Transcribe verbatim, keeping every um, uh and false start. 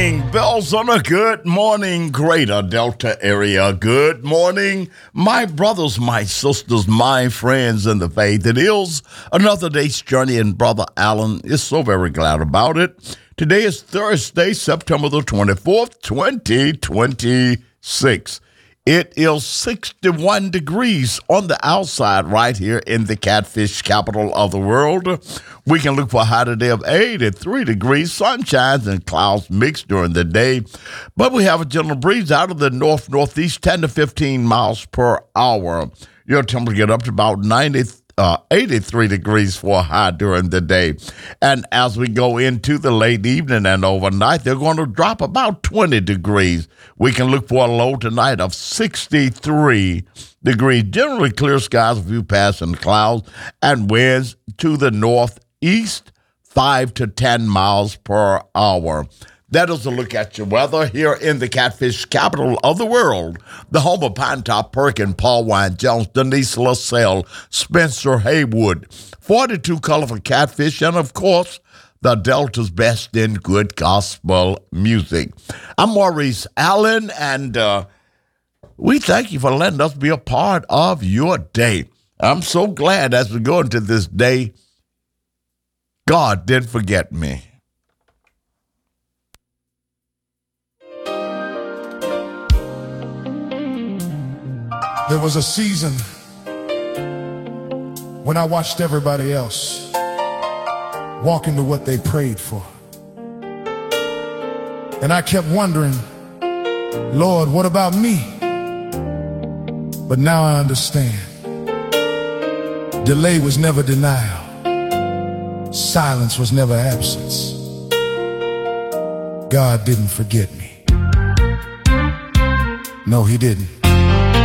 morning, Belzona. Good morning, Greater Delta area. Good morning, my brothers, my sisters, my friends in the faith. It is another day's journey, and Brother Allen is so very glad about it. Today is Thursday, September the twenty-fourth, twenty twenty-six. It is sixty-one degrees on the outside right here in the catfish capital of the world. We can look for a high today of eighty-three degrees, sunshine and clouds mixed during the day. But we have a gentle breeze out of the north-northeast, ten to fifteen miles per hour. Your temperature get up to about ninety, uh, eighty-three degrees for a high during the day. And as we go into the late evening and overnight, they're going to drop about twenty degrees. We can look for a low tonight of sixty-three degrees. Generally clear skies, a few passing clouds, and winds to the northeast, five to ten miles per hour. That is a look at your weather here in the catfish capital of the world, the home of Pinetop Perkins, Paul Wine Jones, Denise LaSalle, Spencer Haywood, forty-two colorful catfish, and of course, the Delta's best in good gospel music. I'm Maurice Allen, and uh, we thank you for letting us be a part of your day. I'm so glad as we go into this day, God didn't forget me. There was a season when I watched everybody else walk into what they prayed for. And I kept wondering, Lord, what about me? But now I understand. Delay was never denial. Silence was never absence. God didn't forget me. No, he didn't.